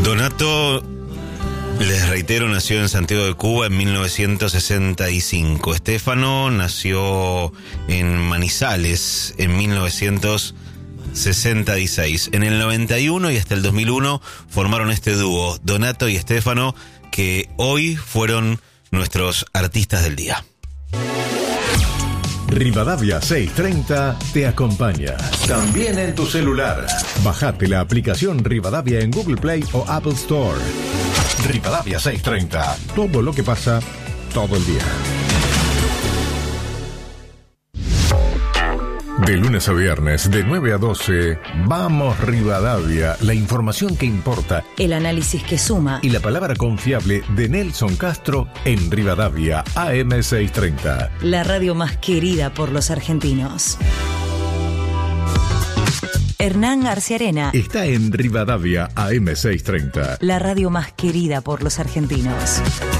Donato, les reitero, nació en Santiago de Cuba en 1965. Estefano nació en Manizales en 1966. En el 91 y hasta el 2001 formaron este dúo, Donato y Estefano, que hoy fueron nuestros artistas del día. Rivadavia 630 te acompaña. También en tu celular. Bajate la aplicación Rivadavia en Google Play o Apple Store. Rivadavia 630. Todo lo que pasa, todo el día. De lunes a viernes, de 9 a 12, vamos Rivadavia, la información que importa, el análisis que suma y la palabra confiable de Nelson Castro en Rivadavia AM 630. La radio más querida por los argentinos. Hernán Arciarena está en Rivadavia AM 630. La radio más querida por los argentinos.